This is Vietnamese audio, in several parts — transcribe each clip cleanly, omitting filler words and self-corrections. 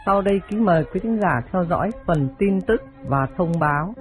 Sau đây kính mời quý khán giả theo dõi phần tin tức và thông báo.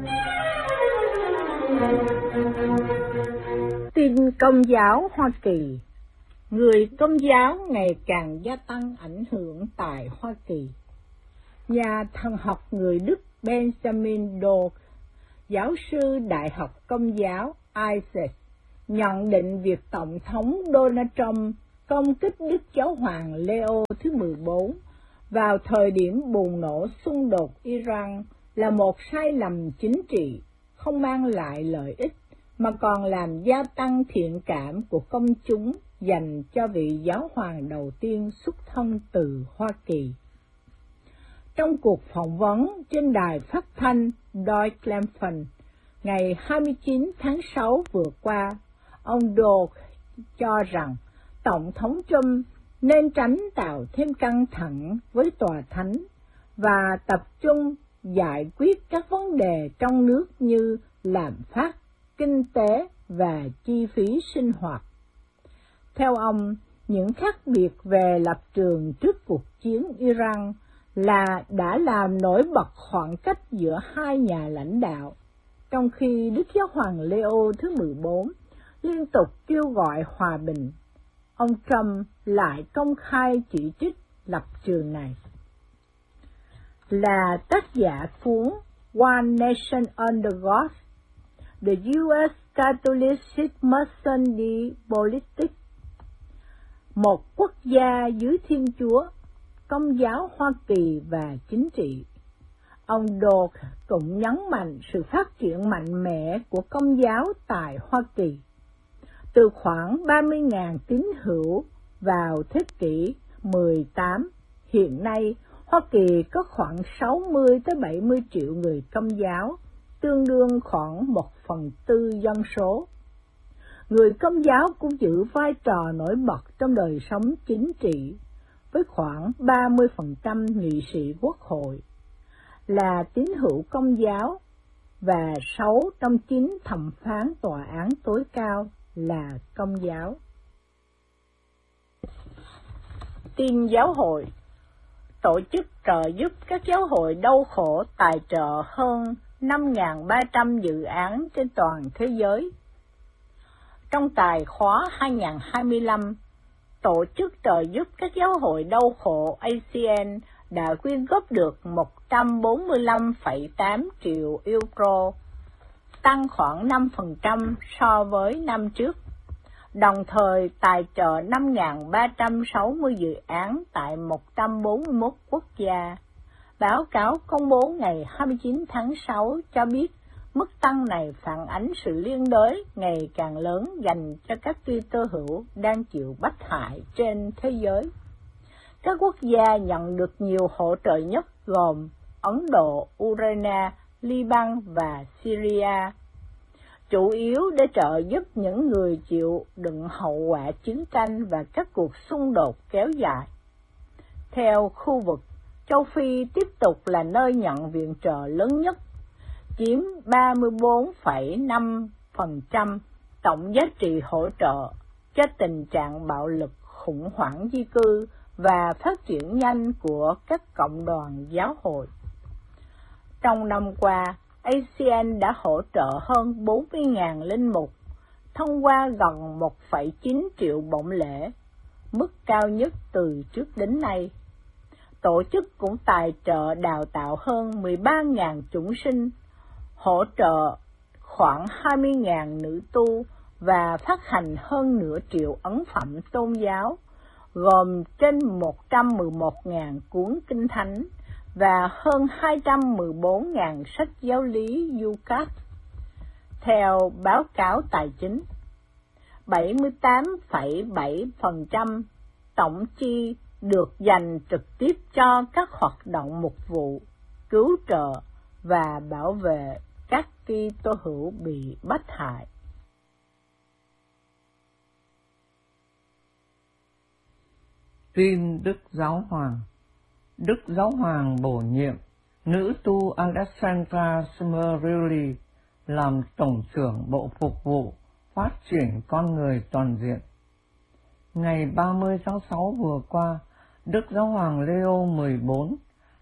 Tin Công giáo Hoa Kỳ. Người Công giáo ngày càng gia tăng ảnh hưởng tại Hoa Kỳ. Nhà thần học người Đức Benjamin Doge, giáo sư Đại học Công giáo Isaac, nhận định việc Tổng thống Donald Trump công kích Đức Giáo hoàng Leo thứ 14 vào thời điểm bùng nổ xung đột Iran là một sai lầm chính trị, không mang lại lợi ích, mà còn làm gia tăng thiện cảm của công chúng dành cho vị giáo hoàng đầu tiên xuất thân từ Hoa Kỳ. Trong cuộc phỏng vấn trên đài phát thanh Deutschlandfunk ngày 29 tháng 6 vừa qua, ông Doge cho rằng Tổng thống Trump nên tránh tạo thêm căng thẳng với tòa thánh và tập trung giải quyết các vấn đề trong nước như lạm phát, kinh tế và chi phí sinh hoạt. Theo ông, những khác biệt về lập trường trước cuộc chiến Iran đã làm nổi bật khoảng cách giữa hai nhà lãnh đạo, trong khi Đức Giáo hoàng Leo thứ 14 liên tục kêu gọi hòa bình. Ông Trump lại công khai chỉ trích lập trường này. Là tác giả cuốn One Nation Under God, The U.S. Catholic Mercenary Politics, một quốc gia dưới Thiên Chúa, Công giáo Hoa Kỳ và chính trị. Ông Doge cũng nhấn mạnh sự phát triển mạnh mẽ của Công giáo tại Hoa Kỳ. Từ khoảng 30.000 tín hữu vào thế kỷ 18, hiện nay Hoa Kỳ có khoảng 60-70 triệu người Công giáo, tương đương khoảng 1/4 dân số. Người Công giáo cũng giữ vai trò nổi bật trong đời sống chính trị, với khoảng 30% nghị sĩ quốc hội là tín hữu Công giáo và 6 trong 9 thẩm phán tòa án tối cao là Công giáo. Tin giáo hội. Tổ chức trợ giúp các giáo hội đau khổ tài trợ hơn 5.300 dự án trên toàn thế giới. Trong tài khóa 2025, Tổ chức trợ giúp các giáo hội đau khổ ACN đã quyên góp được 145,8 triệu euro, tăng khoảng 5% so với năm trước, đồng thời tài trợ 5.360 dự án tại 141 quốc gia. Báo cáo công bố ngày 29 tháng 6 cho biết mức tăng này phản ánh sự liên đới ngày càng lớn dành cho các Kitô hữu đang chịu bách hại trên thế giới. Các quốc gia nhận được nhiều hỗ trợ nhất gồm Ấn Độ, Ukraine, Liban và Syria, chủ yếu để trợ giúp những người chịu đựng hậu quả chiến tranh và các cuộc xung đột kéo dài. Theo khu vực, châu Phi tiếp tục là nơi nhận viện trợ lớn nhất, chiếm 34,5% tổng giá trị hỗ trợ cho tình trạng bạo lực, khủng hoảng di cư và phát triển nhanh của các cộng đoàn giáo hội. Trong năm qua, ACN đã hỗ trợ hơn 40.000 linh mục, thông qua gần 1,9 triệu bổng lễ, mức cao nhất từ trước đến nay. Tổ chức cũng tài trợ đào tạo hơn 13.000 chủng sinh, hỗ trợ khoảng 20.000 nữ tu và phát hành hơn nửa triệu ấn phẩm tôn giáo, gồm trên 111.000 cuốn kinh thánh và hơn 214.000 sách giáo lý UCAT. Theo báo cáo tài chính, 78,7% tổng chi được dành trực tiếp cho các hoạt động mục vụ, cứu trợ và bảo vệ các Kitô hữu bị bách hại. Tin Đức Giáo Hoàng. Đức Giáo Hoàng bổ nhiệm nữ tu Alexandra Smerili làm Tổng trưởng Bộ Phục vụ Phát triển Con Người Toàn diện. Ngày 30 tháng 6 vừa qua, Đức Giáo hoàng Leo 14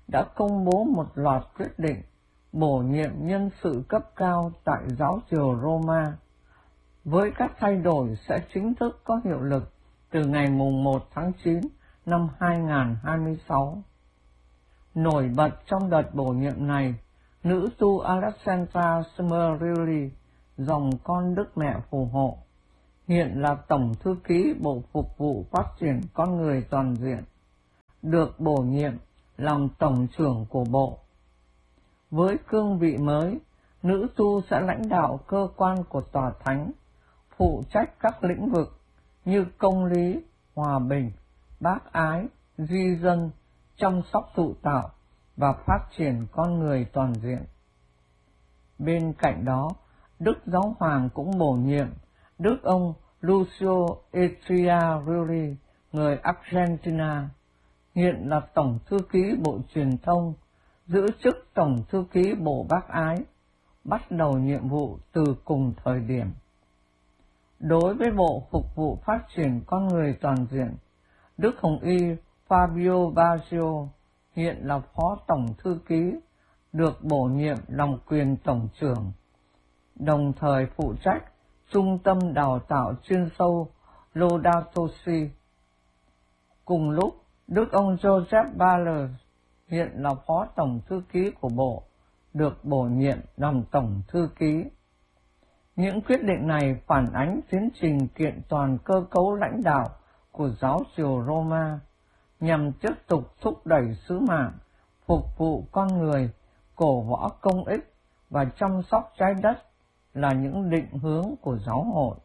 đã công bố một loạt quyết định bổ nhiệm nhân sự cấp cao tại giáo triều Roma, với các thay đổi sẽ chính thức có hiệu lực từ ngày 1 tháng 9 năm 2026. Nổi bật trong đợt bổ nhiệm này, nữ tu Alexandra Smerrilli, dòng con Đức Mẹ phù hộ, hiện là Tổng Thư ký Bộ Phục vụ Phát triển Con người Toàn diện, được bổ nhiệm làm Tổng trưởng của Bộ. Với cương vị mới, nữ tu sẽ lãnh đạo cơ quan của Tòa Thánh, phụ trách các lĩnh vực như công lý, hòa bình, bác ái, di dân, chăm sóc thụ tạo và phát triển con người toàn diện. Bên cạnh đó, Đức Giáo Hoàng cũng bổ nhiệm Đức ông Lucio Echeverri, người Argentina, hiện là Tổng Thư ký Bộ Truyền thông, giữ chức Tổng Thư ký Bộ Bác ái, bắt đầu nhiệm vụ từ cùng thời điểm. Đối với Bộ Phục vụ Phát triển Con người Toàn diện, Đức Hồng Y Fabio Baggio, hiện là Phó Tổng Thư ký, được bổ nhiệm làm quyền Tổng trưởng, đồng thời phụ trách Trung tâm Đào tạo chuyên sâu Laudato Si. Cùng lúc, Đức ông Joseph Baller, hiện là Phó Tổng Thư ký của Bộ, được bổ nhiệm làm Tổng Thư ký. Những quyết định này phản ánh tiến trình kiện toàn cơ cấu lãnh đạo của giáo triều Roma, nhằm tiếp tục thúc đẩy sứ mạng, phục vụ con người, cổ võ công ích và chăm sóc trái đất là những định hướng của giáo hội.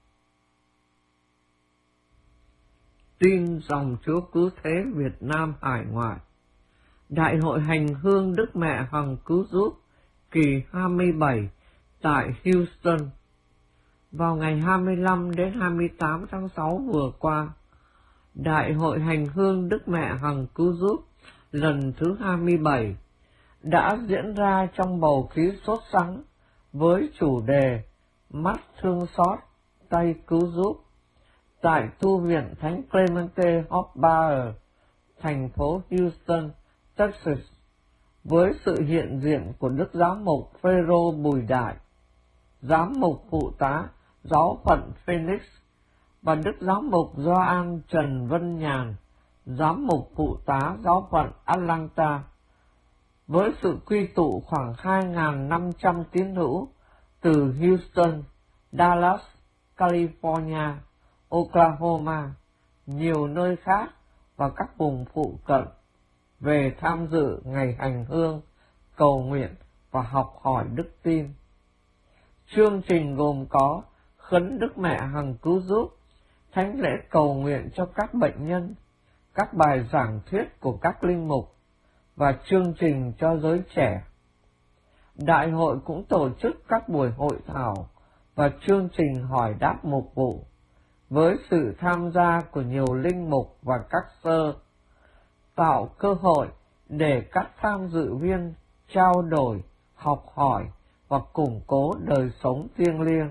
Tin dòng Chúa Cứu Thế Việt Nam hải ngoại. Đại hội hành hương Đức Mẹ Hằng Cứu Giúp kỳ 27 tại Houston vào ngày 25 đến 28 tháng 6 vừa qua. Đại hội hành hương Đức Mẹ Hằng Cứu Giúp lần thứ 27 đã diễn ra trong bầu khí sốt sắng với chủ đề Mắt thương xót, tay cứu giúp tại tu viện Thánh Clemente Hofbauer, thành phố Houston, Texas, với sự hiện diện của Đức Giám mục Phêrô Bùi Đại, Giám mục phụ tá Giáo phận Phoenix và Đức Giám mục Gioan Trần Vân Nhàn, Giám mục phụ tá Giáo phận Atlanta, với sự quy tụ khoảng 2.500 tín hữu từ Houston, Dallas, California, Oklahoma, nhiều nơi khác và các vùng phụ cận về tham dự ngày hành hương, cầu nguyện và học hỏi đức tin. Chương trình gồm có khấn Đức Mẹ Hằng Cứu Giúp, thánh lễ cầu nguyện cho các bệnh nhân, các bài giảng thuyết của các linh mục và chương trình cho giới trẻ. Đại hội cũng tổ chức các buổi hội thảo và chương trình hỏi đáp mục vụ, với sự tham gia của nhiều linh mục và các sơ, tạo cơ hội để các tham dự viên trao đổi, học hỏi và củng cố đời sống thiêng liêng.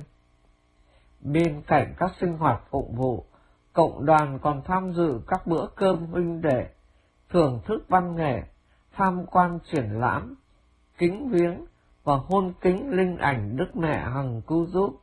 Bên cạnh các sinh hoạt phụng vụ, cộng đoàn còn tham dự các bữa cơm huynh đệ, thưởng thức văn nghệ, tham quan triển lãm, kính viếng và hôn kính linh ảnh Đức Mẹ Hằng Cứu Giúp.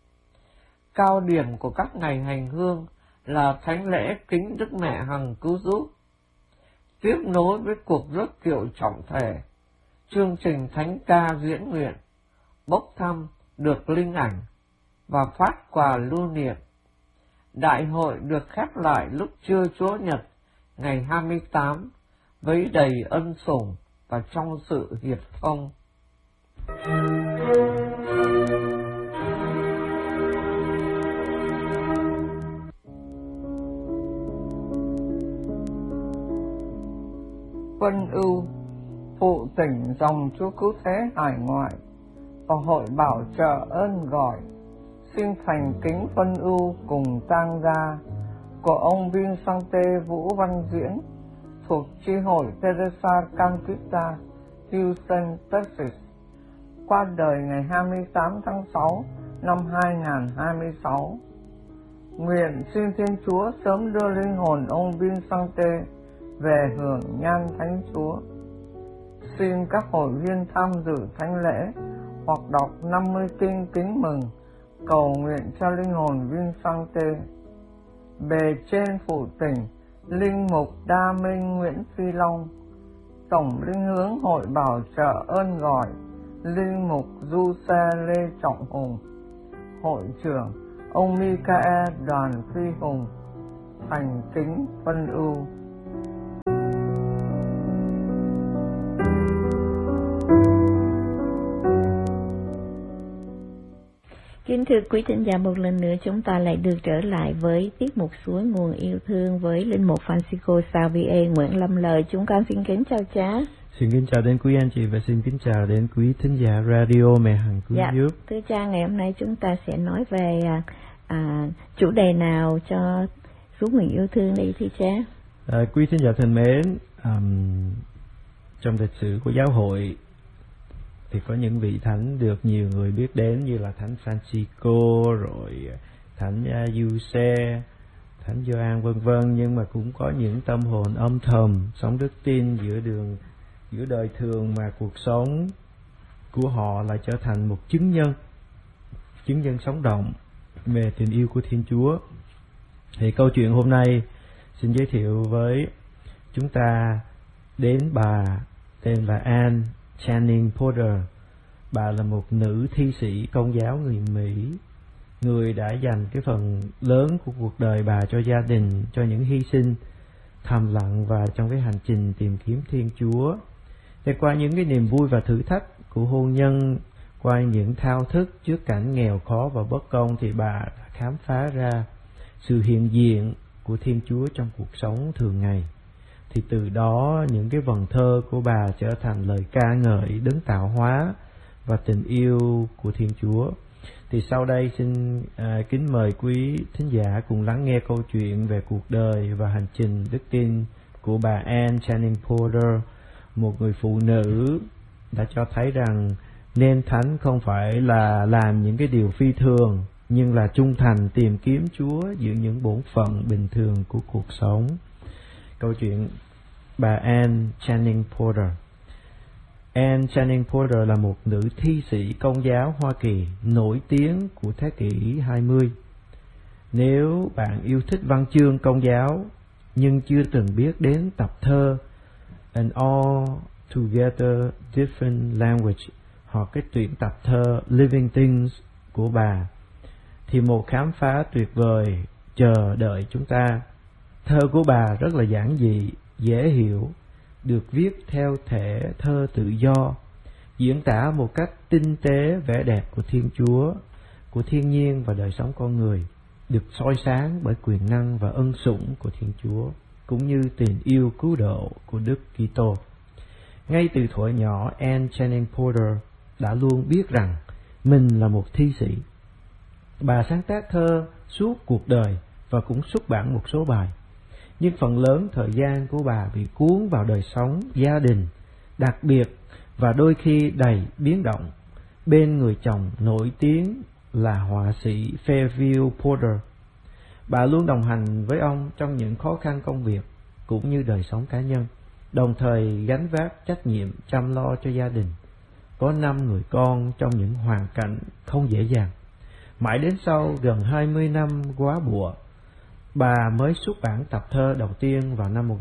Cao điểm của các ngày hành hương là thánh lễ kính Đức Mẹ Hằng Cứu Giúp, tiếp nối với cuộc rước kiệu trọng thể, chương trình thánh ca diễn nguyện, bốc thăm được linh ảnh và phát quà lưu niệm. Đại hội được khép lại lúc trưa Chúa Nhật ngày 28 với đầy ân sủng và trong sự hiệp thông. Vân Ưu, phụ tỉnh dòng Chúa Cứu Thế hải ngoại và hội bảo trợ ơn gọi xin thành kính phân ưu cùng tang gia của ông Vincente Vũ Văn Diễn thuộc chi hội Teresa Calcutta, Houston, Texas, qua đời ngày 28 tháng 6 năm 2026. Nguyện xin Thiên Chúa sớm đưa linh hồn ông Vincente về hưởng nhan Thánh Chúa. xin các hội viên tham dự thánh lễ hoặc đọc 50 kinh kính mừng, cầu nguyện cho linh hồn Vincente. Bề trên phụ tỉnh Linh mục Đa Minh Nguyễn Phi Long, Tổng linh hướng Hội Bảo trợ ơn gọi Linh mục Du Xe Lê Trọng Hùng, Hội trưởng ông Michael Đoàn Phi Hùng, thành kính phân ưu. Kính thưa quý thính giả, một lần nữa chúng ta lại được trở lại với tiết mục Suối Nguồn Yêu Thương với Linh mục Francisco Xavier Nguyễn Lâm Lời. Chúng con xin kính chào cha. Xin kính chào đến quý anh chị và xin kính chào đến quý thính giả radio Mẹ Hằng Cứu Giúp. Thưa cha, ngày hôm nay chúng ta sẽ nói về chủ đề nào cho Suối Nguồn Yêu Thương đây thưa cha? Quý thính giả thân mến, trong lịch sử của giáo hội thì có những vị thánh được nhiều người biết đến như là thánh Francisco, rồi thánh Giuse, thánh Gioan vân vân, nhưng mà cũng có những tâm hồn âm thầm sống đức tin giữa đời thường mà cuộc sống của họ lại trở thành một chứng nhân sống động về tình yêu của Thiên Chúa. Thì câu chuyện hôm nay xin giới thiệu với chúng ta đến bà tên là Anne Channing Porter. Bà là một nữ thi sĩ Công giáo người Mỹ, người đã dành cái phần lớn của cuộc đời bà cho gia đình, cho những hy sinh thầm lặng và trong cái hành trình tìm kiếm Thiên Chúa. Thì qua những cái niềm vui và thử thách của hôn nhân, qua những thao thức trước cảnh nghèo khó và bất công, thì bà đã khám phá ra sự hiện diện của Thiên Chúa trong cuộc sống thường ngày. Thì từ đó những cái vần thơ của bà trở thành lời ca ngợi đấng tạo hóa và tình yêu của Thiên Chúa. Thì sau đây xin kính mời quý thính giả cùng lắng nghe câu chuyện về cuộc đời và hành trình đức tin của bà Anne Channing Porter, một người phụ nữ đã cho thấy rằng nên thánh không phải là làm những cái điều phi thường, nhưng là trung thành tìm kiếm Chúa giữa những bổn phận bình thường của cuộc sống. Câu chuyện bà Anne Channing Porter. Anne Channing Porter là một nữ thi sĩ Công giáo Hoa Kỳ nổi tiếng của thế kỷ 20. Nếu bạn yêu thích văn chương Công giáo nhưng chưa từng biết đến tập thơ An Altogether Different Language hoặc cái tuyển tập thơ Living Things của bà, thì một khám phá tuyệt vời chờ đợi chúng ta. Thơ của bà rất là giản dị, dễ hiểu, được viết theo thể thơ tự do, diễn tả một cách tinh tế vẻ đẹp của Thiên Chúa, của thiên nhiên và đời sống con người, được soi sáng bởi quyền năng và ân sủng của Thiên Chúa, cũng như tình yêu cứu độ của Đức Kitô. Ngay từ thuở nhỏ, Anne Channing Porter đã luôn biết rằng mình là một thi sĩ. Bà sáng tác thơ suốt cuộc đời và cũng xuất bản một số bài. Nhưng phần lớn thời gian của bà bị cuốn vào đời sống, gia đình, đặc biệt và đôi khi đầy biến động, bên người chồng nổi tiếng là họa sĩ Fairfield Porter. Bà luôn đồng hành với ông trong những khó khăn công việc cũng như đời sống cá nhân, đồng thời gánh vác trách nhiệm chăm lo cho gia đình. Có 5 người con trong những hoàn cảnh không dễ dàng. Mãi đến sau gần 20 năm góa bụa, bà mới xuất bản tập thơ đầu tiên vào năm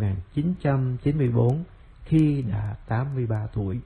1994 khi đã 83 tuổi.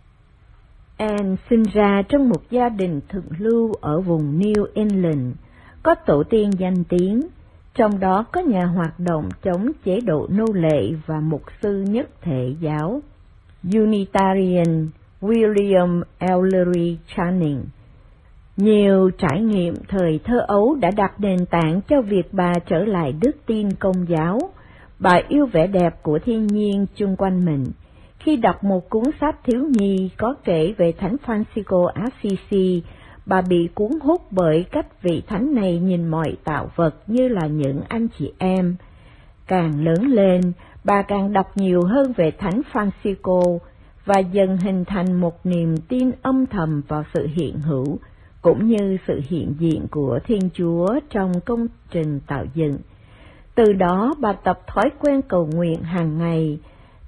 Anne sinh ra trong một gia đình thượng lưu ở vùng New England, có tổ tiên danh tiếng, trong đó có nhà hoạt động chống chế độ nô lệ và mục sư nhất thể giáo Unitarian William Ellery Channing. Nhiều trải nghiệm thời thơ ấu đã đặt nền tảng cho việc bà trở lại đức tin Công giáo. Bà yêu vẻ đẹp của thiên nhiên chung quanh mình. Khi đọc một cuốn sách thiếu nhi có kể về Thánh Francisco Assisi, bà bị cuốn hút bởi cách vị thánh này nhìn mọi tạo vật như là những anh chị em. Càng lớn lên, bà càng đọc nhiều hơn về Thánh Francisco và dần hình thành một niềm tin âm thầm vào sự hiện hữu cũng như sự hiện diện của Thiên Chúa trong công trình tạo dựng. Từ đó bà tập thói quen cầu nguyện hàng ngày,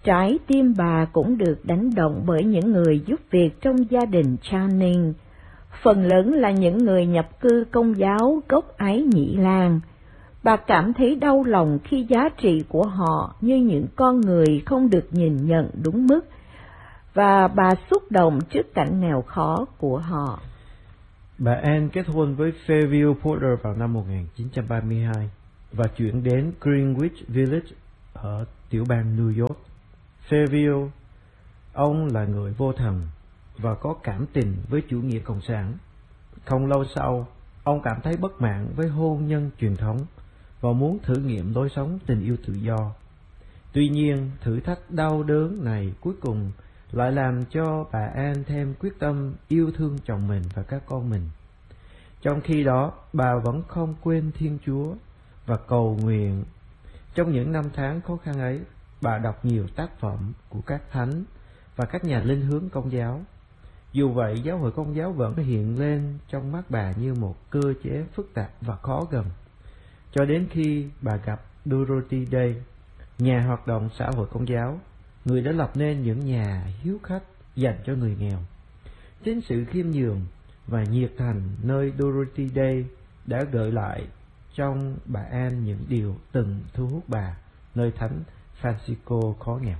Trái tim bà cũng được đánh động bởi những người giúp việc trong gia đình Channing, phần lớn là những người nhập cư Công giáo gốc Ái Nhĩ Lan. Bà cảm thấy đau lòng khi giá trị của họ như những con người không được nhìn nhận đúng mức, và bà xúc động trước cảnh nghèo khó của họ. Bà Ann kết hôn với Fairview Porter vào năm 1932 và chuyển đến Greenwich Village ở tiểu bang New York. Fairview, ông là người vô thần và có cảm tình với chủ nghĩa cộng sản. Không lâu sau, ông cảm thấy bất mãn với hôn nhân truyền thống và muốn thử nghiệm lối sống tình yêu tự do. Tuy nhiên, thử thách đau đớn này cuối cùng lại làm cho bà Ann thêm quyết tâm yêu thương chồng mình và các con mình. Trong khi đó, bà vẫn không quên Thiên Chúa và cầu nguyện. Trong những năm tháng khó khăn ấy, bà đọc nhiều tác phẩm của các thánh và các nhà linh hướng Công giáo. Dù vậy, giáo hội Công giáo vẫn hiện lên trong mắt bà như một cơ chế phức tạp và khó gần. Cho đến khi bà gặp Dorothy Day, nhà hoạt động xã hội Công giáo, người đã lập nên những nhà hiếu khách dành cho người nghèo. Chính sự khiêm nhường và nhiệt thành nơi Dorothy Day đã gợi lại trong bà Ann những điều từng thu hút bà nơi thánh Francisco khó nghèo.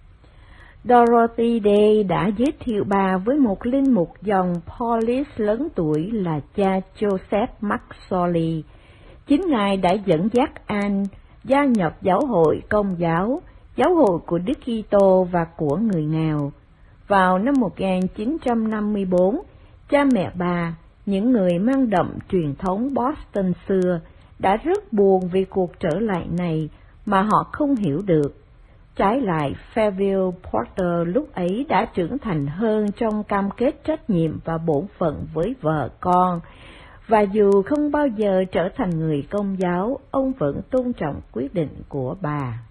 Dorothy Day đã giới thiệu bà với một linh mục dòng Polish lớn tuổi là cha Joseph McSorley. Chính ngài đã dẫn dắt Ann gia nhập giáo hội Công giáo, giáo hội của Đức Kitô và của người nghèo. Vào năm 1954, cha mẹ bà, những người mang đậm truyền thống Boston xưa, đã rất buồn vì cuộc trở lại này mà họ không hiểu được. Trái lại, Fairview Porter lúc ấy đã trưởng thành hơn trong cam kết trách nhiệm và bổn phận với vợ con, và dù không bao giờ trở thành người Công giáo, ông vẫn tôn trọng quyết định của bà.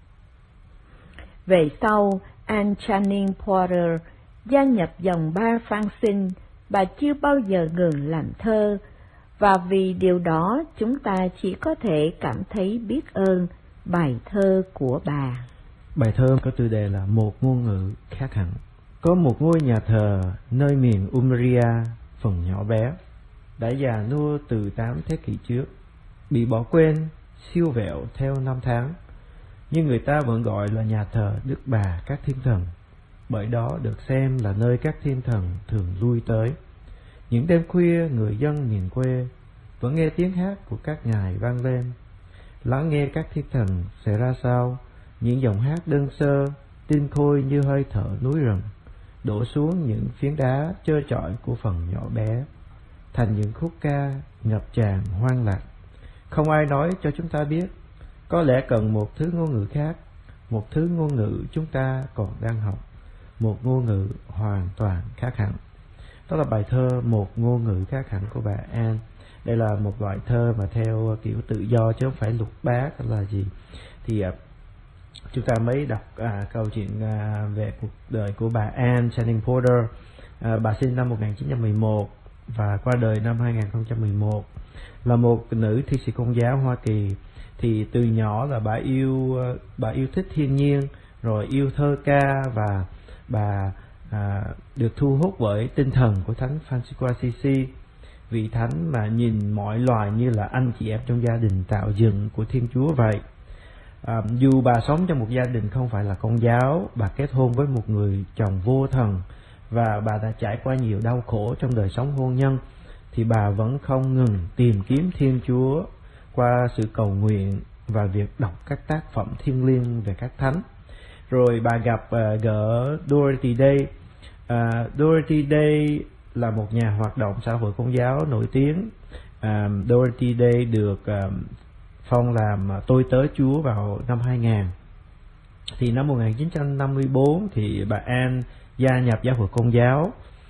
Về sau, Ann Channing Porter gia nhập dòng ba Phan Sinh. Bà chưa bao giờ ngừng làm thơ, và vì điều đó chúng ta chỉ có thể cảm thấy biết ơn bài thơ của bà. Bài thơ có tiêu đề là Một ngôn ngữ khác hẳn. Có một ngôi nhà thờ nơi miền Umbria, phần nhỏ bé, đã già nua từ 8 thế kỷ trước, bị bỏ quên, siêu vẹo theo năm tháng, nhưng người ta vẫn gọi là nhà thờ Đức Bà các Thiên Thần, bởi đó được xem là nơi các thiên thần thường lui tới. Những đêm khuya, người dân miền quê vẫn nghe tiếng hát của các ngài vang lên, lắng nghe các thiên thần sẽ ra sao. Những giọng hát đơn sơ, tinh khôi như hơi thở núi rừng, đổ xuống những phiến đá trơ trọi của phần nhỏ bé, thành những khúc ca ngập tràn hoang lạc. Không ai nói cho chúng ta biết, có lẽ cần một thứ ngôn ngữ khác, một thứ ngôn ngữ chúng ta còn đang học, một ngôn ngữ hoàn toàn khác hẳn. Đó là bài thơ Một ngôn ngữ khác hẳn của bà Ann. Đây là một loại thơ mà theo kiểu tự do chứ không phải lục bát là gì. Thì chúng ta mới đọc câu chuyện về cuộc đời của bà Ann Channing Porter. Bà sinh năm 1911 và qua đời năm 2011. Là một nữ thi sĩ Công giáo Hoa Kỳ. Thì từ nhỏ là bà yêu thích thiên nhiên, rồi yêu thơ ca, và bà được thu hút bởi tinh thần của thánh Francisco Assisi, vị thánh mà nhìn mọi loài như là anh chị em trong gia đình tạo dựng của Thiên Chúa vậy. Dù bà sống trong một gia đình không phải là Công giáo, bà kết hôn với một người chồng vô thần và bà đã trải qua nhiều đau khổ trong đời sống hôn nhân, thì bà vẫn không ngừng tìm kiếm Thiên Chúa qua sự cầu nguyện và việc đọc các tác phẩm thiêng liêng về các thánh. Rồi bà gặp gỡ Dorothy Day. Dorothy Day là một nhà hoạt động xã hội Công giáo nổi tiếng. Dorothy Day được phong làm tôi tớ Chúa vào năm 2000. Thì năm 1954 thì bà Ann gia nhập giáo hội Công giáo,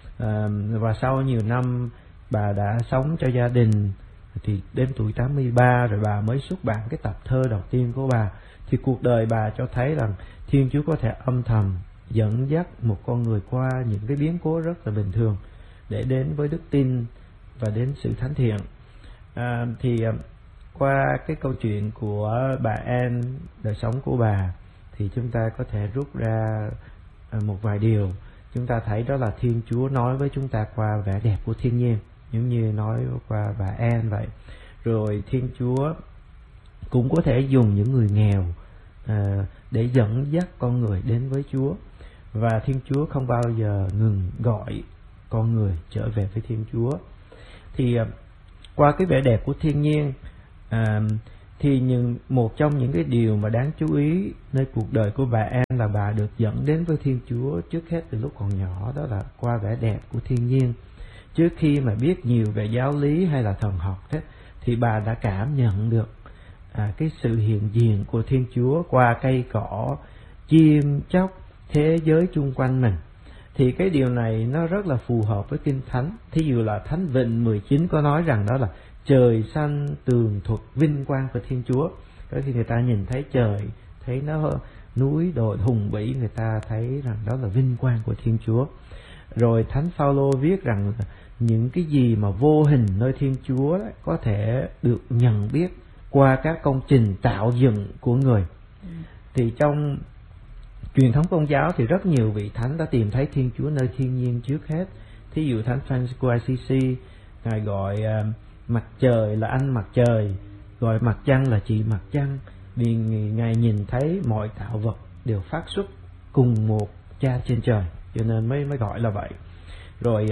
và sau nhiều năm bà đã sống cho gia đình. Thì đến tuổi 83 rồi bà mới xuất bản cái tập thơ đầu tiên của bà. Thì cuộc đời bà cho thấy rằng Thiên Chúa có thể âm thầm dẫn dắt một con người qua những cái biến cố rất là bình thường để đến với đức tin và đến sự thánh thiện. Qua cái câu chuyện của bà Ann, đời sống của bà, thì chúng ta có thể rút ra một vài điều. Chúng ta thấy đó là Thiên Chúa nói với chúng ta qua vẻ đẹp của thiên nhiên, giống như nói qua bà Anne vậy. Rồi Thiên Chúa cũng có thể dùng những người nghèo để dẫn dắt con người đến với Chúa. Và Thiên Chúa không bao giờ ngừng gọi con người trở về với Thiên Chúa. Thì qua cái vẻ đẹp của thiên nhiên, thì một trong những cái điều mà đáng chú ý nơi cuộc đời của bà Anne là bà được dẫn đến với Thiên Chúa trước hết từ lúc còn nhỏ, đó là qua vẻ đẹp của thiên nhiên. Trước khi mà biết nhiều về giáo lý hay là thần học thế, thì bà đã cảm nhận được cái sự hiện diện của Thiên Chúa qua cây cỏ, chim chóc, thế giới chung quanh mình. Thì cái điều này nó rất là phù hợp với Kinh Thánh. Thí dụ là Thánh Vịnh 19 có nói rằng đó là trời xanh tường thuật vinh quang của Thiên Chúa. Đó, khi người ta nhìn thấy trời, thấy nó núi đồi hùng vĩ, người ta thấy rằng đó là vinh quang của Thiên Chúa. Rồi Thánh Phaolô viết rằng những cái gì mà vô hình nơi Thiên Chúa đó, có thể được nhận biết qua các công trình tạo dựng của người. Thì trong truyền thống Công giáo thì rất nhiều vị thánh đã tìm thấy Thiên Chúa nơi thiên nhiên trước hết. Thí dụ Thánh Francisco Assisi, Ngài gọi mặt trời là anh mặt trời, gọi mặt trăng là chị mặt trăng, vì Ngài nhìn thấy mọi tạo vật đều phát xuất cùng một Cha trên trời, cho nên mới gọi là vậy. Rồi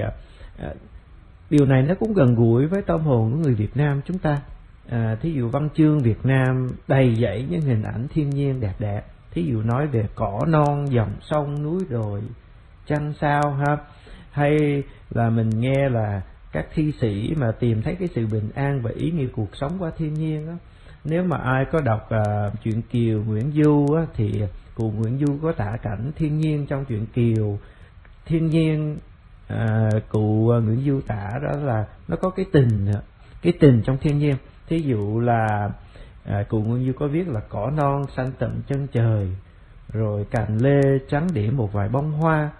điều này nó cũng gần gũi với tâm hồn của người Việt Nam chúng ta. Thí dụ văn chương Việt Nam đầy dẫy những hình ảnh thiên nhiên đẹp đẹp. Thí dụ nói về cỏ non, dòng sông, núi đồi, trăng sao ha. Hay là mình nghe là các thi sĩ mà tìm thấy cái sự bình an và ý nghĩa cuộc sống qua thiên nhiên đó. Nếu mà ai có đọc truyện Kiều Nguyễn Du á, thì cụ Nguyễn Du có tả cảnh thiên nhiên trong truyện Kiều. Thiên nhiên cụ Nguyễn Du tả đó là nó có cái tình trong thiên nhiên. Thí dụ là cụ Nguyễn Du có viết là cỏ non xanh tận chân trời, rồi cành lê trắng điểm một vài bông hoa.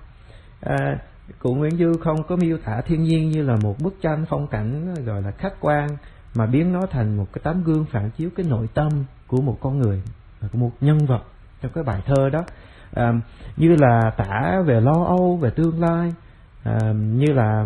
Cụ Nguyễn Du không có miêu tả thiên nhiên như là một bức tranh phong cảnh gọi là khách quan, mà biến nó thành một cái tấm gương phản chiếu cái nội tâm của một con người, của một nhân vật trong cái bài thơ đó. Như là tả về lo âu, về tương lai, như là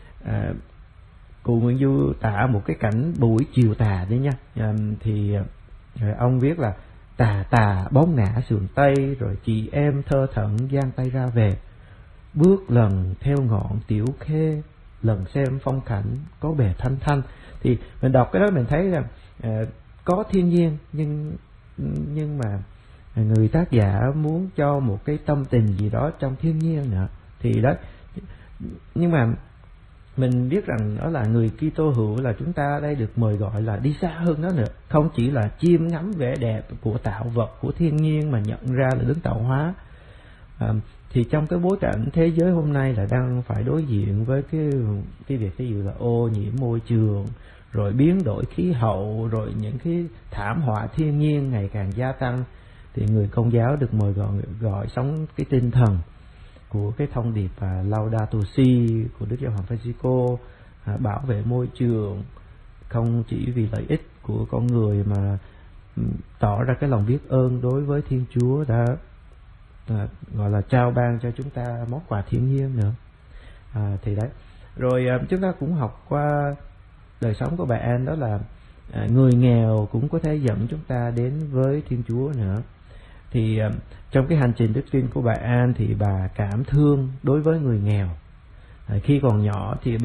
cụ Nguyễn Du tả một cái cảnh buổi chiều tà đấy nha. Thì ông viết là tà bóng ngã sườn tây, rồi chị em thơ thẩn giang tay ra về, bước lần theo ngọn tiểu khê, lần xem phong cảnh có bề thanh thanh. Thì mình đọc cái đó mình thấy rằng có thiên nhiên, nhưng mà người tác giả muốn cho một cái tâm tình gì đó trong thiên nhiên nữa. Thì đó, nhưng mà mình biết rằng đó là người Kitô hữu, là chúng ta đây được mời gọi là đi xa hơn đó nữa, không chỉ là chiêm ngắm vẻ đẹp của tạo vật, của thiên nhiên mà nhận ra là đấng tạo hóa. Thì trong cái bối cảnh thế giới hôm nay là đang phải đối diện với cái việc ví dụ là ô nhiễm môi trường, rồi biến đổi khí hậu, rồi những cái thảm họa thiên nhiên ngày càng gia tăng, thì người Công giáo được mời gọi sống cái tinh thần của cái thông điệp Laudato Si của Đức Giáo hoàng Francisco, bảo vệ môi trường không chỉ vì lợi ích của con người mà tỏ ra cái lòng biết ơn đối với Thiên Chúa đã gọi là trao ban cho chúng ta món quà thiên nhiên nữa. Thì đấy, rồi chúng ta cũng học qua đời sống của bà Anne, đó là người nghèo cũng có thể dẫn chúng ta đến với Thiên Chúa nữa. Thì trong cái hành trình đức tin của bà Anne thì bà cảm thương đối với người nghèo. Khi còn nhỏ thì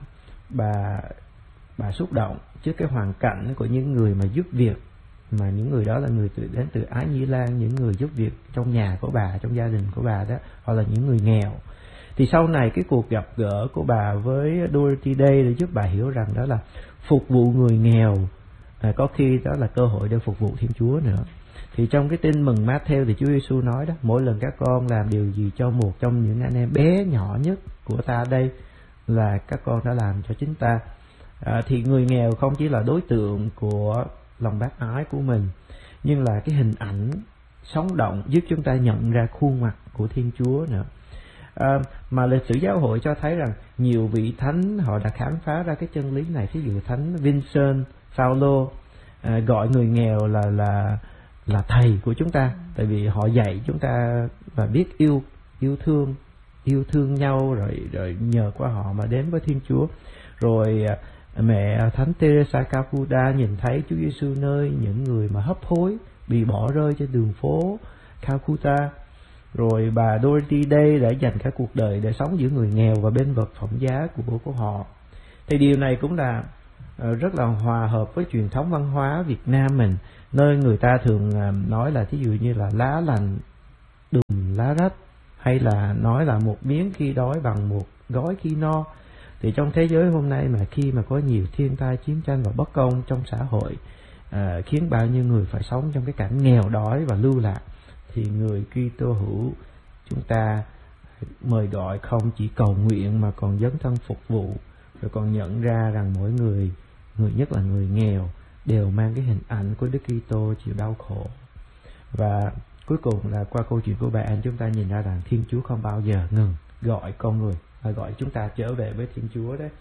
bà xúc động trước cái hoàn cảnh của những người mà giúp việc, mà những người đó là người đến từ Ái Nhĩ Lan, những người giúp việc trong nhà của bà, trong gia đình của bà đó, hoặc là những người nghèo. Thì sau này cái cuộc gặp gỡ của bà với Dorothy Day để giúp bà hiểu rằng đó là phục vụ người nghèo có khi đó là cơ hội để phục vụ Thiên Chúa nữa. Thì trong cái tin mừng Matthew thì Chúa Giêsu nói đó, mỗi lần các con làm điều gì cho một trong những anh em bé nhỏ nhất của ta đây là các con đã làm cho chính ta. Thì người nghèo không chỉ là đối tượng của lòng bác ái của mình, nhưng là cái hình ảnh sống động giúp chúng ta nhận ra khuôn mặt của Thiên Chúa nữa. Mà lịch sử giáo hội cho thấy rằng nhiều vị thánh họ đã khám phá ra cái chân lý này. Ví dụ Thánh Vincent Paulo gọi người nghèo là là thầy của chúng ta, tại vì họ dạy chúng ta và biết yêu thương nhau, rồi nhờ qua họ mà đến với Thiên Chúa. Rồi mẹ Thánh Teresa Calcutta nhìn thấy Chúa Giêsu nơi những người mà hấp hối bị bỏ rơi trên đường phố Calcutta. Rồi bà Dorothy Day đã dành cả cuộc đời để sống giữa người nghèo và bên vực phẩm giá của họ. Thì điều này cũng là rất là hòa hợp với truyền thống văn hóa Việt Nam mình, nơi người ta thường nói là thí dụ như là lá lành đùm lá rách, hay là nói là một miếng khi đói bằng một gói khi no. Thì trong thế giới hôm nay mà khi mà có nhiều thiên tai, chiến tranh và bất công trong xã hội, khiến bao nhiêu người phải sống trong cái cảnh nghèo đói và lưu lạc, thì người Kitô hữu chúng ta mời gọi không chỉ cầu nguyện mà còn dấn thân phục vụ, rồi còn nhận ra rằng mỗi người nhất là người nghèo, đều mang cái hình ảnh của Đức Kitô chịu đau khổ. Và cuối cùng là qua câu chuyện của bà Anne, chúng ta nhìn ra rằng Thiên Chúa không bao giờ ngừng gọi con người, và gọi chúng ta trở về với Thiên Chúa đấy.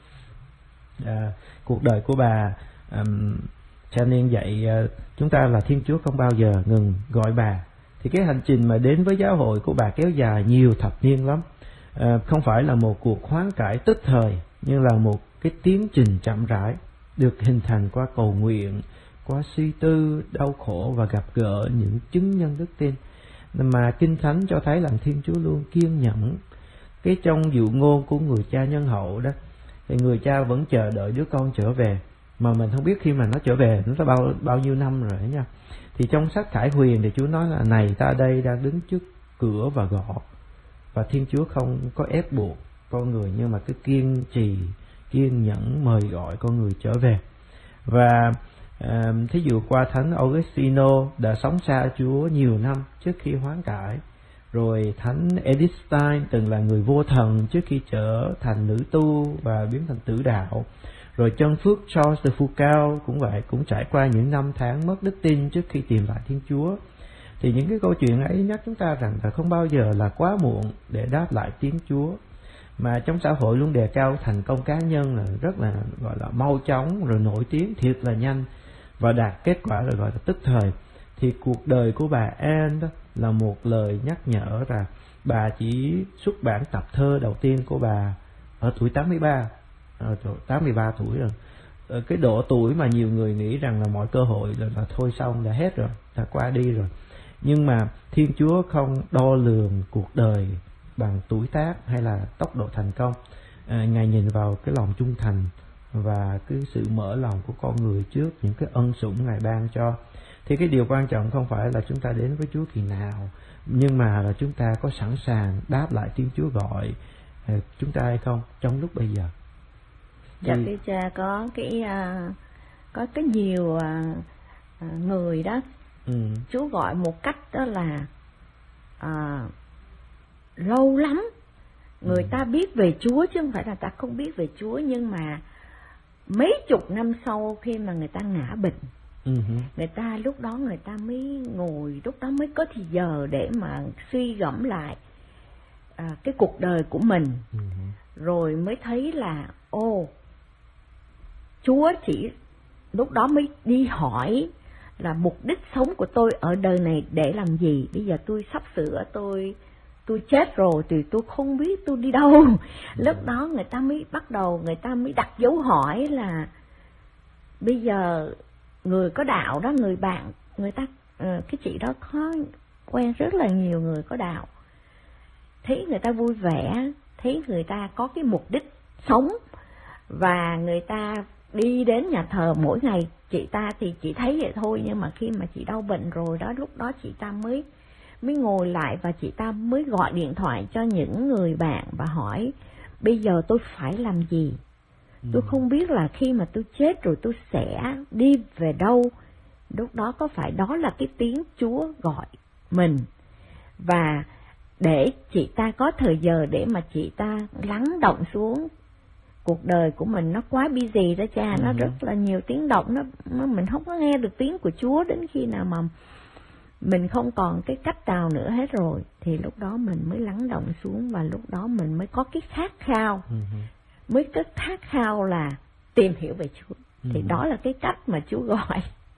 Cuộc đời của bà cho nên dạy chúng ta là Thiên Chúa không bao giờ ngừng gọi bà. Thì cái hành trình mà đến với giáo hội của bà kéo dài nhiều thập niên lắm. Không phải là một cuộc hoán cải tức thời, nhưng là một cái tiến trình chậm rãi, được hình thành qua cầu nguyện, qua suy tư, đau khổ và gặp gỡ những chứng nhân đức tin. Mà Kinh Thánh cho thấy rằng Thiên Chúa luôn kiên nhẫn. Cái trong dụ ngôn của người cha nhân hậu đó, thì người cha vẫn chờ đợi đứa con trở về, mà mình không biết khi mà nó trở về nó đã bao nhiêu năm rồi nha. Thì trong sách Khải Huyền thì Chúa nói là này, ta đây đang đứng trước cửa và gõ. Và Thiên Chúa không có ép buộc con người, nhưng mà cứ kiên trì, kiên nhẫn mời gọi con người trở về. Và thí dụ qua Thánh Augustino đã sống xa Chúa nhiều năm trước khi hoán cải. Rồi Thánh Edith Stein từng là người vô thần trước khi trở thành nữ tu và biến thành tử đạo. Rồi chân phước Charles de Foucault cũng vậy, cũng trải qua những năm tháng mất đức tin trước khi tìm lại Thiên Chúa. Thì những cái câu chuyện ấy nhắc chúng ta rằng là không bao giờ là quá muộn để đáp lại tiếng Chúa. Mà trong xã hội luôn đề cao thành công cá nhân là rất là gọi là mau chóng, rồi nổi tiếng thiệt là nhanh và đạt kết quả rồi gọi là tức thời. Thì cuộc đời của bà Anne đó là một lời nhắc nhở rằng bà chỉ xuất bản tập thơ đầu tiên của bà ở tuổi 83 tuổi rồi. Cái độ tuổi mà nhiều người nghĩ rằng là mọi cơ hội là thôi xong, đã hết rồi, đã qua đi rồi. Nhưng mà Thiên Chúa không đo lường cuộc đời bằng tuổi tác hay là tốc độ thành công. Ngài nhìn vào cái lòng trung thành và cái sự mở lòng của con người trước những cái ân sủng Ngài ban cho. Thì cái điều quan trọng không phải là chúng ta đến với Chúa kỳ nào, nhưng mà là chúng ta có sẵn sàng đáp lại tiếng Chúa gọi chúng ta hay không trong lúc bây giờ. Dạ thưa cha, có cái nhiều người đó Chúa gọi một cách đó là lâu lắm người ta biết về Chúa, chứ không phải là ta không biết về Chúa, nhưng mà mấy chục năm sau khi mà người ta ngã bệnh, người ta lúc đó người ta mới ngồi, lúc đó mới có thì giờ để mà suy gẫm lại cái cuộc đời của mình, rồi mới thấy là Chúa chỉ lúc đó mới đi hỏi là mục đích sống của tôi ở đời này để làm gì. Bây giờ tôi sắp sửa tôi chết rồi thì tôi không biết tôi đi đâu. Lúc đó người ta mới bắt đầu, người ta mới đặt dấu hỏi là bây giờ người có đạo đó, người bạn người ta cái chị đó có quen rất là nhiều người có đạo, thấy người ta vui vẻ, thấy người ta có cái mục đích sống, và người ta đi đến nhà thờ mỗi ngày. Chị ta thì chị thấy vậy thôi, nhưng mà khi mà chị đau bệnh rồi đó, lúc đó chị ta mới ngồi lại và chị ta mới gọi điện thoại cho những người bạn và hỏi bây giờ tôi phải làm gì. Tôi không biết là khi mà tôi chết rồi tôi sẽ đi về đâu. Lúc đó có phải đó là cái tiếng Chúa gọi mình, và để chị ta có thời giờ để mà chị ta lắng động xuống. Cuộc đời của mình nó quá busy đó cha, nó rất là nhiều tiếng động, nó mình không có nghe được tiếng của Chúa đến khi nào mà mình không còn cái cách nào nữa hết rồi, thì lúc đó mình mới lắng động xuống, và lúc đó mình mới có cái khát khao, mới có khát khao là tìm hiểu về Chúa. Thì đó là cái cách mà Chúa gọi.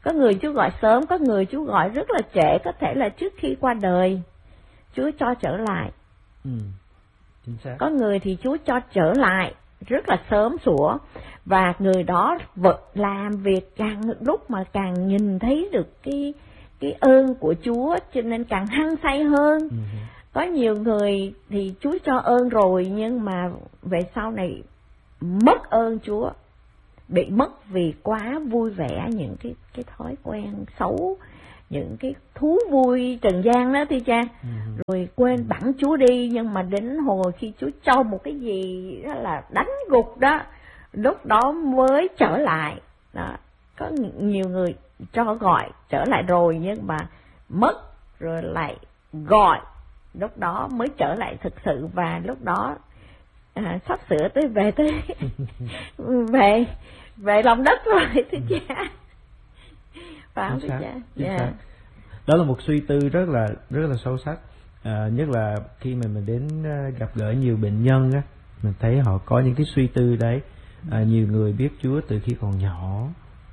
Có người Chúa gọi sớm, có người Chúa gọi rất là trễ, có thể là trước khi qua đời Chúa cho trở lại. Chính xác. Có người thì Chúa cho trở lại rất là sớm sủa, và người đó làm việc càng lúc mà càng nhìn thấy được cái ơn của Chúa, cho nên càng hăng say hơn. Có nhiều người thì Chúa cho ơn rồi, nhưng mà về sau này mất ơn Chúa, bị mất vì quá vui vẻ những cái thói quen xấu, những cái thú vui trần gian đó, thì cha, rồi quên bẵng Chúa đi. Nhưng mà đến hồi khi Chúa cho một cái gì đó là đánh gục đó, lúc đó mới trở lại đó. Có nhiều người cho gọi trở lại rồi, nhưng mà mất rồi lại gọi, lúc đó mới trở lại thực sự, và lúc đó sắp sửa về về lòng đất rồi, thưa cha. Phải không thưa cha? Yeah. Đó là một suy tư rất là sâu sắc, nhất là khi mà mình đến gặp gỡ nhiều bệnh nhân á, mình thấy họ có những cái suy tư đấy. Nhiều người biết Chúa từ khi còn nhỏ,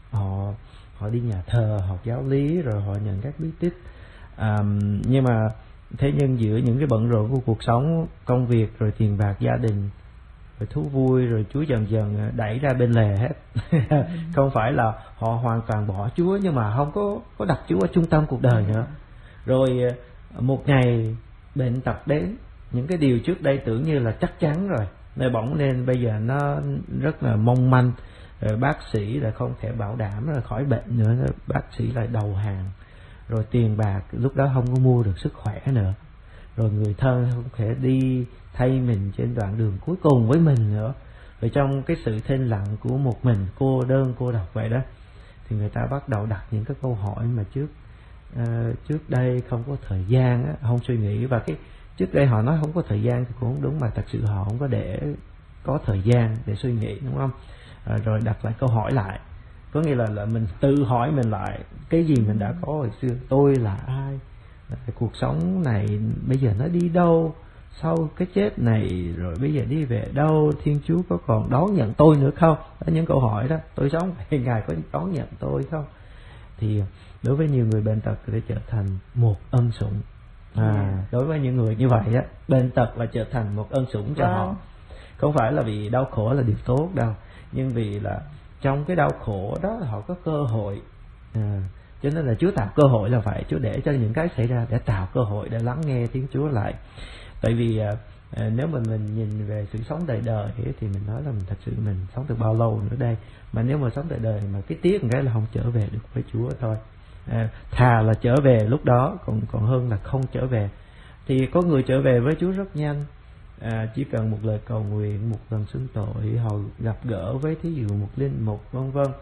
họ đi nhà thờ, học giáo lý, rồi họ nhận các bí tích, nhưng mà thế nhưng giữa những cái bận rộn của cuộc sống, công việc, rồi tiền bạc, gia đình, rồi thú vui, rồi Chúa dần dần đẩy ra bên lề hết. Không phải là họ hoàn toàn bỏ Chúa, nhưng mà không có đặt Chúa ở trung tâm cuộc đời nữa. Rồi một ngày bệnh tật đến, những cái điều trước đây tưởng như là chắc chắn rồi, nơi bỗng nên bây giờ nó rất là mong manh. Rồi bác sĩ là không thể bảo đảm là khỏi bệnh nữa, bác sĩ lại đầu hàng. Rồi tiền bạc lúc đó không có mua được sức khỏe nữa. Rồi người thân không thể đi thay mình trên đoạn đường cuối cùng với mình nữa. Rồi trong cái sự thinh lặng của một mình, cô đơn, cô độc vậy đó, thì người ta bắt đầu đặt những cái câu hỏi mà trước đây không có thời gian á, không suy nghĩ. Và cái trước đây họ nói không có thời gian thì cũng không đúng, mà thật sự họ không có để có thời gian để suy nghĩ, đúng không? Rồi đặt lại câu hỏi lại, có nghĩa là mình tự hỏi mình lại cái gì mình đã có hồi xưa. Tôi là ai? Cuộc sống này bây giờ nó đi đâu? Sau cái chết này rồi bây giờ đi về đâu? Thiên Chúa có còn đón nhận tôi nữa không? Đó, những câu hỏi đó. Tôi sống thì Ngài có đón nhận tôi không? Thì đối với nhiều người, bệnh tật để trở thành một ân sủng. Đối với những người như vậy á, bệnh tật là trở thành một ân sủng cho họ. Không phải là vì đau khổ là điều tốt đâu, nhưng vì là trong cái đau khổ đó họ có cơ hội. Cho nên là Chúa tạo cơ hội là vậy. Chúa để cho những cái xảy ra để tạo cơ hội để lắng nghe tiếng Chúa lại. Tại vì nếu mà mình nhìn về sự sống đời đời thì mình nói là mình thật sự mình sống được bao lâu nữa đây. Mà nếu mà sống đời đời mà cái tiếc một cái là không trở về được với Chúa thôi. Thà là trở về lúc đó còn hơn là không trở về. Thì có người trở về với Chúa rất nhanh. Chỉ cần một lời cầu nguyện, một lần xưng tội, họ gặp gỡ với thí dụ một linh mục vân vân,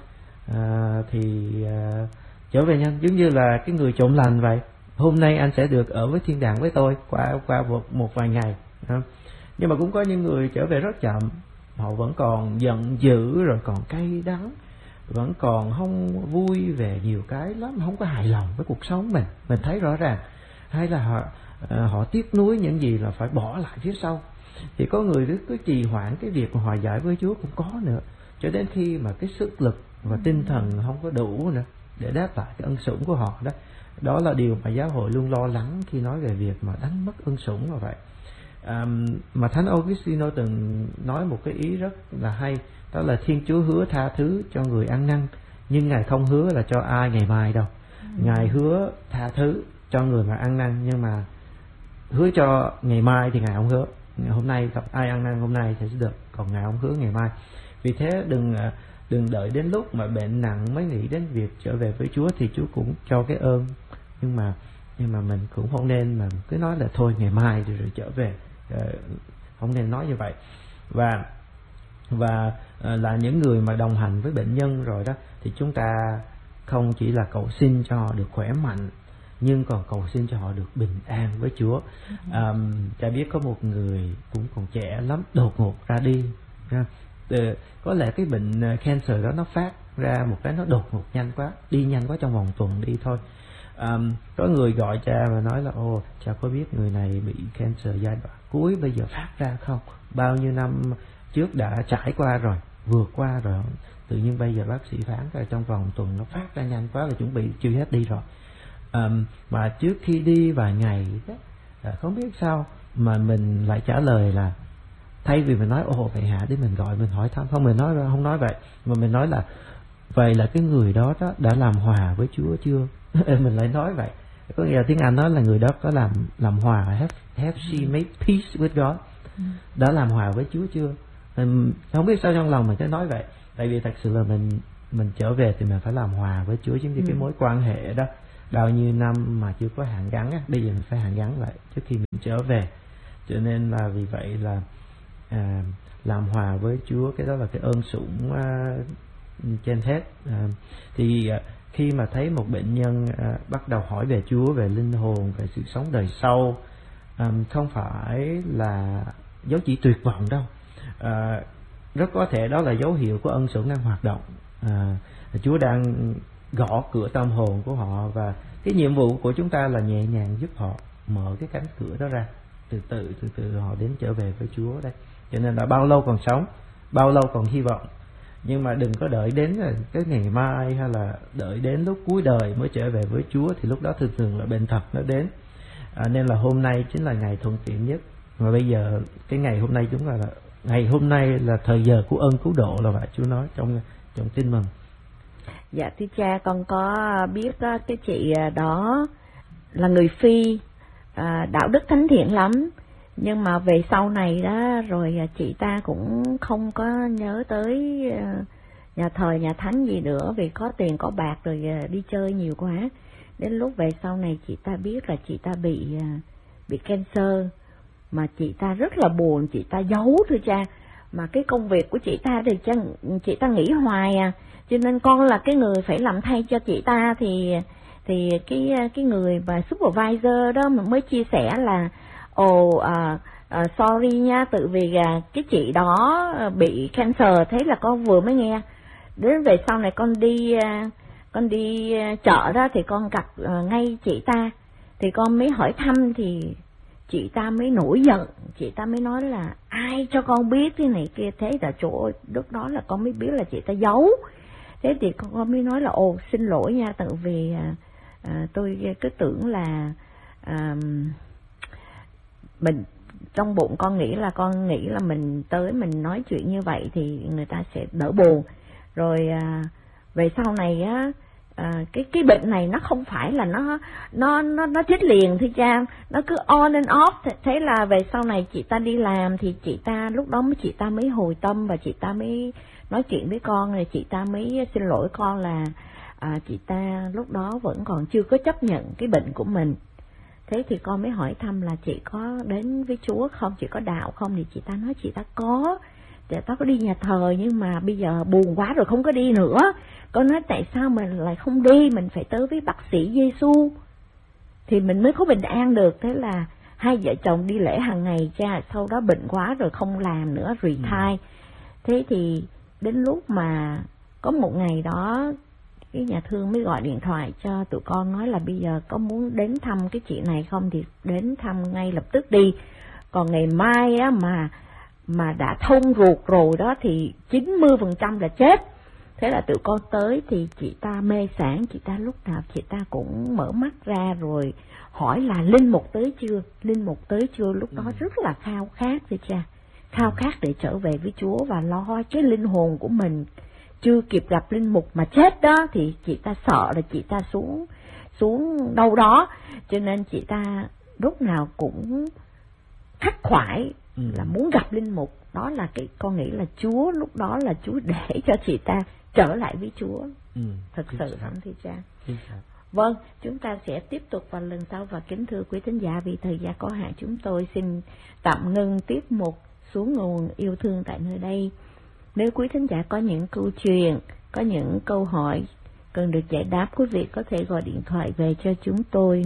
thì trở về nhanh, giống như là cái người trộm lành vậy. Hôm nay anh sẽ được ở với thiên đàng với tôi qua một vài ngày. Nhưng mà cũng có những người trở về rất chậm, họ vẫn còn giận dữ, rồi còn cay đắng, vẫn còn không vui về nhiều cái lắm, không có hài lòng với cuộc sống mình thấy rõ ràng. Hay là họ tiếc nuối những gì là phải bỏ lại phía sau. Thì có người cứ trì hoãn cái việc mà hòa giải với Chúa cũng có nữa, cho đến khi mà cái sức lực và tinh thần không có đủ nữa để đáp lại cái ân sủng của họ đó. Đó là điều mà giáo hội luôn lo lắng khi nói về việc mà đánh mất ân sủng là vậy. Mà Thánh Augustino từng nói một cái ý rất là hay, đó là Thiên Chúa hứa tha thứ cho người ăn năn, nhưng Ngài không hứa là cho ai ngày mai đâu. Ngài hứa tha thứ cho người mà ăn năn, nhưng mà hứa cho ngày mai thì Ngài không hứa. Hôm nay gặp ai ăn năn hôm nay thì sẽ được, còn Ngài không hứa ngày mai. Vì thế đừng đợi đến lúc mà bệnh nặng mới nghĩ đến việc trở về với Chúa, thì Chúa cũng cho cái ơn, nhưng mà mình cũng không nên mà cứ nói là thôi ngày mai rồi trở về. Không nên nói như vậy. Và là những người mà đồng hành với bệnh nhân rồi đó, thì chúng ta không chỉ là cầu xin cho họ được khỏe mạnh, nhưng còn cầu xin cho họ được bình an với Chúa. Cha biết có một người cũng còn trẻ lắm, đột ngột ra đi. Có lẽ cái bệnh cancer đó nó phát ra một cái nó đột ngột nhanh quá, đi nhanh quá, trong vòng tuần đi thôi. Có người gọi cha và nói là cha có biết người này bị cancer giai đoạn cuối bây giờ phát ra không? Bao nhiêu năm trước đã trải qua rồi. vượt qua rồi, tự nhiên bây giờ bác sĩ phán là trong vòng tuần nó phát ra nhanh quá là chuẩn bị chưa hết đi rồi. Mà trước khi đi vài ngày không biết sao mà mình lại trả lời là thay vì mình nói ồ vậy hả, để mình gọi mình hỏi thăm, không, mình nói không nói vậy, mà mình nói là vậy là cái người đó đã làm hòa với Chúa chưa? Mình lại nói vậy, có nghĩa là tiếng Anh nói là người đó có làm hòa, have she made peace with God, đã làm hòa với Chúa chưa? Không biết sao trong lòng mình cứ nói vậy, tại vì thật sự là mình trở về thì mình phải làm hòa với Chúa, giống như cái mối quan hệ đó bao nhiêu năm mà chưa có hàn gắn á, bây giờ mình phải hàn gắn lại trước khi mình trở về. Cho nên là vì vậy là làm hòa với Chúa, cái đó là cái ơn sủng trên hết. Thì khi mà thấy một bệnh nhân bắt đầu hỏi về Chúa, về linh hồn, về sự sống đời sau, không phải là dấu chỉ tuyệt vọng đâu, rất có thể đó là dấu hiệu của ân sủng đang hoạt động. Chúa đang gõ cửa tâm hồn của họ, và cái nhiệm vụ của chúng ta là nhẹ nhàng giúp họ mở cái cánh cửa đó ra, từ từ họ đến trở về với Chúa đây. Cho nên là bao lâu còn sống, bao lâu còn hy vọng, nhưng mà đừng có đợi đến cái ngày mai hay là đợi đến lúc cuối đời mới trở về với Chúa, thì lúc đó thường là bệnh tật nó đến. Nên là hôm nay chính là ngày thuận tiện nhất, mà bây giờ cái ngày hôm nay chúng là ngày hôm nay là thời giờ của ơn cứu độ, là vậy Chúa nói trong tin mừng. Dạ thưa cha, con có biết cái chị đó là người Phi, đạo đức thánh thiện lắm, nhưng mà về sau này đó rồi chị ta cũng không có nhớ tới nhà thờ nhà thánh gì nữa, vì có tiền có bạc rồi đi chơi nhiều quá. Đến lúc về sau này chị ta biết là chị ta bị cancer, mà chị ta rất là buồn, chị ta giấu thưa cha, mà cái công việc của chị ta thì chị ta nghỉ hoài cho nên con là cái người phải làm thay cho chị ta. Thì cái người mà supervisor đó mình mới chia sẻ là sorry nha, tự vì cái chị đó bị cancer, thế là con vừa mới nghe. Đến về sau này con đi chợ đó thì con gặp ngay chị ta, thì con mới hỏi thăm, thì chị ta mới nổi giận, chị ta mới nói là ai cho con biết thế này kia. Thế là chỗ lúc đó là con mới biết là chị ta giấu. Thế thì con mới nói là xin lỗi nha, tại vì tôi cứ tưởng là mình trong bụng con nghĩ là mình tới mình nói chuyện như vậy thì người ta sẽ đỡ buồn. Rồi về sau này á, cái bệnh này nó không phải là nó chết liền thưa cha, nó cứ on and off. Thế là về sau này chị ta đi làm thì chị ta lúc đó chị ta mới hồi tâm, và chị ta mới nói chuyện với con, rồi chị ta mới xin lỗi con là chị ta lúc đó vẫn còn chưa có chấp nhận cái bệnh của mình. Thế thì con mới hỏi thăm là chị có đến với Chúa không, chị có đạo không, thì chị ta nói chị ta có. Chị ta có đi nhà thờ, nhưng mà bây giờ buồn quá rồi không có đi nữa. Con nói tại sao mình lại không đi, mình phải tới với bác sĩ Giêsu thì mình mới có bình an được. Thế là hai vợ chồng đi lễ hàng ngày cha, sau đó bệnh quá rồi không làm nữa, retire. Thế thì đến lúc mà có một ngày đó cái nhà thương mới gọi điện thoại cho tụi con, nói là bây giờ có muốn đến thăm cái chị này không thì đến thăm ngay lập tức đi, còn ngày mai á mà đã thông ruột rồi đó thì 90% là chết. Thế là tụi con tới thì chị ta mê sảng, chị ta lúc nào chị ta cũng mở mắt ra rồi hỏi là linh mục tới chưa, linh mục tới chưa. Lúc đó rất là khao khát thưa cha, khao khát để trở về với Chúa và lo cái linh hồn của mình. Chưa kịp gặp linh mục mà chết đó, thì chị ta sợ là chị ta xuống đâu đó, cho nên chị ta lúc nào cũng khắc khoải là muốn gặp linh mục. Đó là cái con nghĩ là Chúa lúc đó là Chúa để cho chị ta trở lại với Chúa. Thật sự lắm thưa cha. Vâng, chúng ta sẽ tiếp tục vào lần sau. Và kính thưa quý thính giả, vì thời gian có hạn, chúng tôi xin tạm ngưng tiếp mục Xuống Nguồn Yêu Thương tại nơi đây. Nếu quý thính giả có những câu chuyện, có những câu hỏi cần được giải đáp, quý vị có thể gọi điện thoại về cho chúng tôi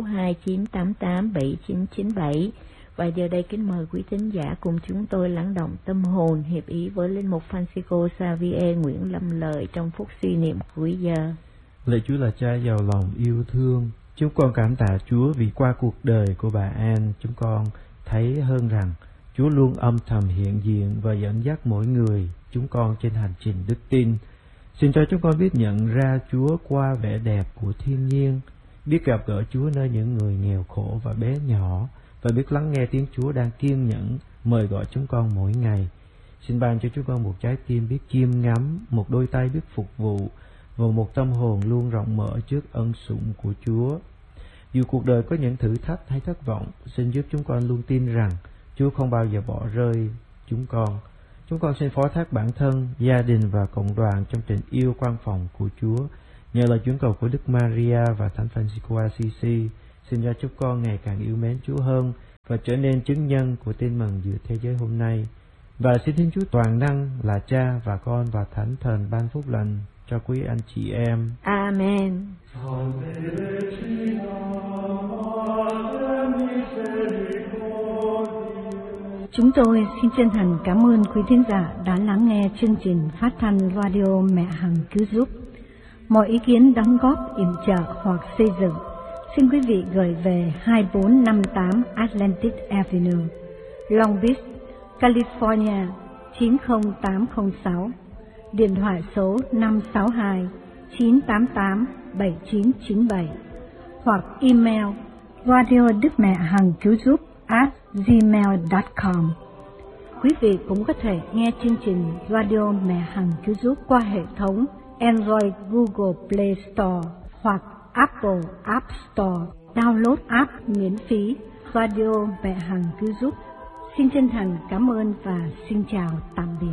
562-988-7997. Và giờ đây kính mời quý thính giả cùng chúng tôi lắng động tâm hồn, hiệp ý với linh mục Francisco Xavier Nguyễn Lâm Lợi trong phút suy niệm cuối giờ. Lạy Chúa là Cha giàu lòng yêu thương, chúng con cảm tạ Chúa vì qua cuộc đời của bà An, chúng con thấy hơn rằng Chúa luôn âm thầm hiện diện và dẫn dắt mỗi người chúng con trên hành trình đức tin. Xin cho chúng con biết nhận ra Chúa qua vẻ đẹp của thiên nhiên, biết gặp gỡ Chúa nơi những người nghèo khổ và bé nhỏ, và biết lắng nghe tiếng Chúa đang kiên nhẫn mời gọi chúng con mỗi ngày. Xin ban cho chúng con một trái tim biết chiêm ngắm, một đôi tay biết phục vụ, và một tâm hồn luôn rộng mở trước ân sủng của Chúa. Dù cuộc đời có những thử thách hay thất vọng, xin giúp chúng con luôn tin rằng Chúa không bao giờ bỏ rơi chúng con. Chúng con xin phó thác bản thân, gia đình và cộng đoàn trong tình yêu quan phòng của Chúa. Nhờ lời chuyển cầu của Đức Maria và Thánh Francisco Assisi, xin cho chúng con ngày càng yêu mến Chúa hơn và trở nên chứng nhân của tin mừng giữa thế giới hôm nay. Và xin Thiên Chúa toàn năng là Cha và Con và Thánh Thần ban phúc lành cho quý anh chị em. Amen. Chúng tôi xin chân thành cảm ơn quý thính giả đã lắng nghe chương trình phát thanh radio Mẹ Hằng Cứu Giúp. Mọi ý kiến đóng góp, yểm trợ hoặc xây dựng, xin quý vị gửi về 2458 Atlantic Avenue, Long Beach, California 90806, điện thoại số 562-988-7997, hoặc email radiodứcmẹhằng-cứu-giúp@gmail.com. Quý vị cũng có thể nghe chương trình Radio Mẹ Hằng Cứu Giúp qua hệ thống Android Google Play Store hoặc Apple App Store. Download app miễn phí Radio Mẹ Hằng Cứu Giúp. Xin chân thành cảm ơn và xin chào tạm biệt.